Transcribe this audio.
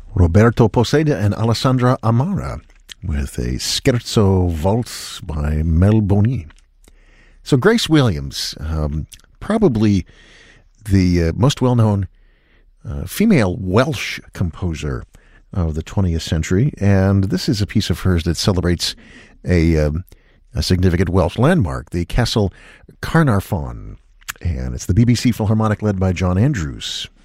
Roberto Poseda and Alessandra Amara with a Scherzo Waltz by Mel Boni. So Grace Williams, probably the most well-known female Welsh composer of the 20th century, and this is a piece of hers that celebrates a significant Welsh landmark, the Castle Carnarvon, and it's the BBC Philharmonic led by John Andrews.